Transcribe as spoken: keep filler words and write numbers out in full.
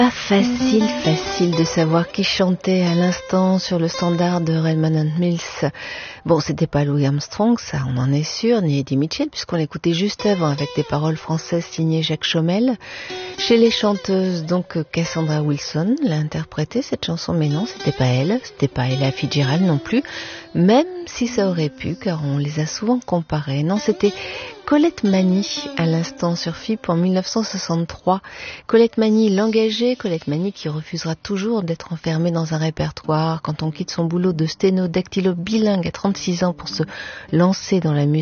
Pas facile, facile de savoir qui chantait à l'instant sur le standard de Redman and Mills. Bon, c'était pas Louis Armstrong, ça on en est sûr, ni Eddie Mitchell, puisqu'on l'écoutait juste avant avec des paroles françaises signées Jacques Chaumel. Chez les chanteuses, donc, Cassandra Wilson l'a interprétée, cette chanson, mais non, c'était pas elle, c'était pas Ella Fitzgerald non plus, même si ça aurait pu, car on les a souvent comparées. Non, c'était Colette Mani, à l'instant sur F I P en mille neuf cent soixante-trois. Colette Mani, l'engagée, Colette Mani qui refusera toujours d'être enfermée dans un répertoire quand on quitte son boulot de sténo-dactylo bilingue à trente-six ans pour se lancer dans la musique.